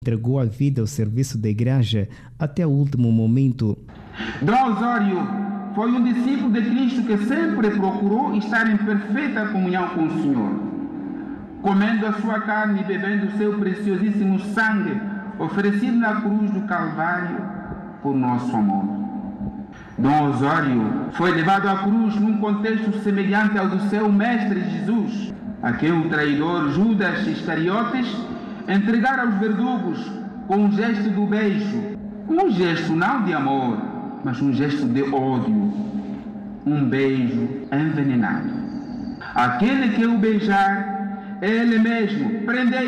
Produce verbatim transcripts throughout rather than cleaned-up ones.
entregou a vida ao serviço da igreja até o último momento. Dom Osório foi um discípulo de Cristo que sempre procurou estar em perfeita comunhão com o Senhor, comendo a sua carne e bebendo o seu preciosíssimo sangue, oferecido na cruz do Calvário por nosso amor. Dom Osório foi levado à cruz num contexto semelhante ao do seu mestre Jesus, a que o traidor Judas Iscariotes entregara aos verdugos com um gesto do beijo, um gesto não de amor, mas um gesto de ódio, um beijo envenenado. Aquele que o beijar, ele mesmo,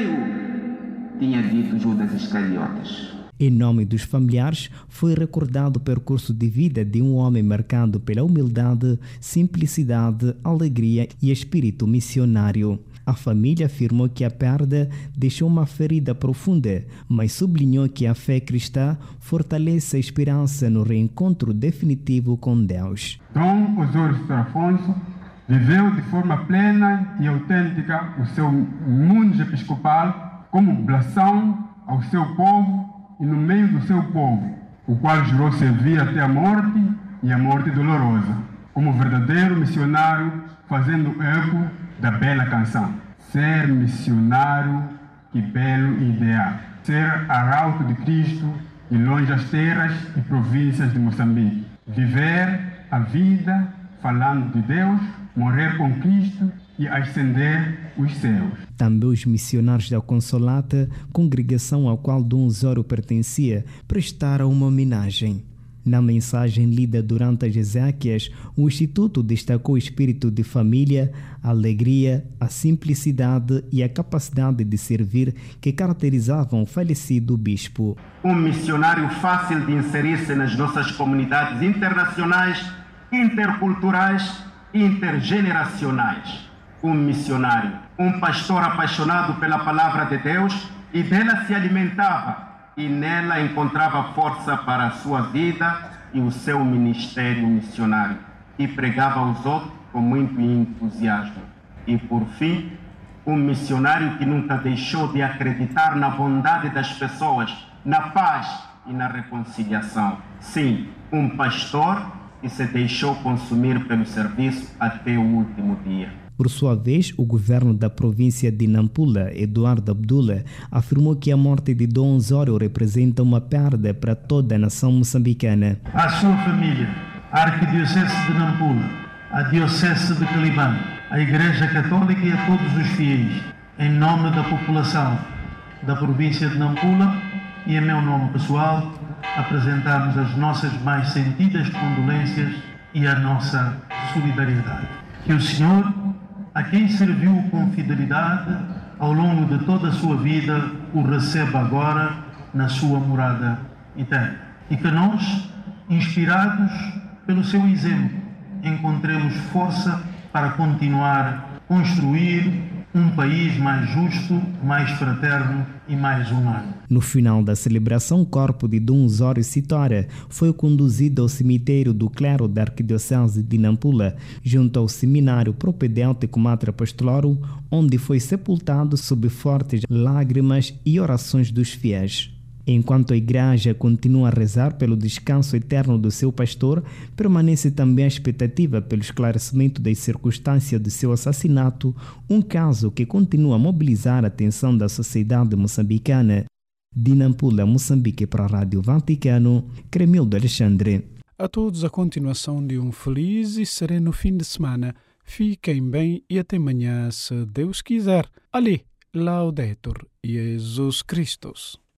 prendei-o, tinha dito Judas Iscariotes. Em nome dos familiares, foi recordado o percurso de vida de um homem marcado pela humildade, simplicidade, alegria e espírito missionário. A família afirmou que a perda deixou uma ferida profunda, mas sublinhou que a fé cristã fortalece a esperança no reencontro definitivo com Deus. Dom Osório Afonso viveu de forma plena e autêntica o seu mundo episcopal como oblação ao seu povo e no meio do seu povo, o qual jurou servir até a morte e a morte dolorosa, como verdadeiro missionário, fazendo eco da bela canção. Ser missionário, que belo ideal. Ser arauto de Cristo e longe das terras e províncias de Moçambique. Viver a vida falando de Deus, morrer com Cristo e ascender os céus. Também os missionários da Consolata, congregação à qual Dom Osório pertencia, prestaram uma homenagem. Na mensagem lida durante as exéquias, o Instituto destacou o espírito de família, a alegria, a simplicidade e a capacidade de servir que caracterizavam o falecido bispo. Um missionário fácil de inserir-se nas nossas comunidades internacionais, interculturais e intergeneracionais. Um missionário, um pastor apaixonado pela palavra de Deus e dela se alimentava e nela encontrava força para a sua vida e o seu ministério missionário e pregava aos outros com muito entusiasmo. E por fim, um missionário que nunca deixou de acreditar na bondade das pessoas, na paz e na reconciliação. Sim, um pastor que se deixou consumir pelo serviço até o último dia. Por sua vez, o governo da província de Nampula, Eduardo Abdullah, afirmou que a morte de Dom Osório representa uma perda para toda a nação moçambicana. À sua família, a Arquidiocese de Nampula, a Diocese de Quelimane, a Igreja Católica e a todos os fiéis, em nome da população da província de Nampula e em meu nome pessoal, apresentamos as nossas mais sentidas condolências e a nossa solidariedade. Que o Senhor, a quem serviu com fidelidade ao longo de toda a sua vida, o receba agora na sua morada eterna. E que nós, inspirados pelo seu exemplo, encontremos força para continuar a construir um país mais justo, mais fraterno e mais humano. No final da celebração, o corpo de Dom Osório Sitora foi conduzido ao cemitério do clero da Arquidiocese de Nampula, junto ao seminário propedêutico Mater Apostolorum, onde foi sepultado sob fortes lágrimas e orações dos fiéis. Enquanto a igreja continua a rezar pelo descanso eterno do seu pastor, permanece também a expectativa pelo esclarecimento das circunstâncias de seu assassinato, um caso que continua a mobilizar a atenção da sociedade moçambicana. De Nampula, Moçambique, para a Rádio Vaticano, Cremildo Alexandre. A todos a continuação de um feliz e sereno fim de semana. Fiquem bem e até amanhã, se Deus quiser. Ali, Laudetur Jesus Christus.